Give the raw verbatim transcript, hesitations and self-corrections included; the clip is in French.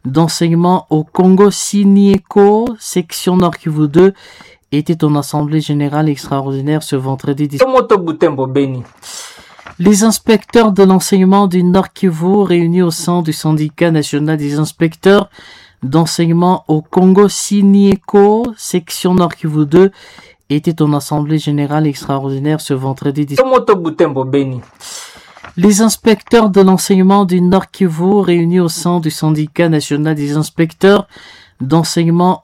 d'enseignement au Congo Sinieko, section Nord Kivu deux, était en assemblée générale extraordinaire ce vendredi. Les inspecteurs de l'enseignement du Nord Kivu réunis au sein du syndicat national des inspecteurs d'enseignement au Congo Sinieko, section Nord Kivu deux, était en assemblée générale extraordinaire ce vendredi. Les inspecteurs de l'enseignement du Nord Kivu réunis au sein du syndicat national des inspecteurs d'enseignement